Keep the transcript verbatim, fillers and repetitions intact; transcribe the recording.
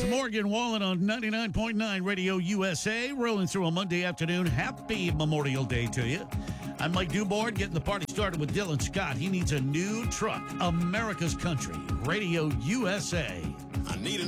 Morgan Wallen on ninety-nine point nine Radio U S A, rolling through a Monday afternoon. Happy Memorial Day to you. I'm Mike Dubord, getting the party started with Dylan Scott. He needs a new truck. America's Country, Radio U S A. I need a